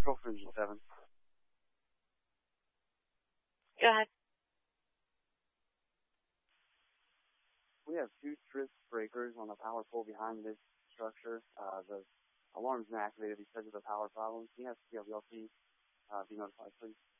Control for Engine 7. Go ahead. We have 2 trip breakers on the power pole behind this structure. The alarm's been activated because of the power problem. Can you have CLVLC be notified, please?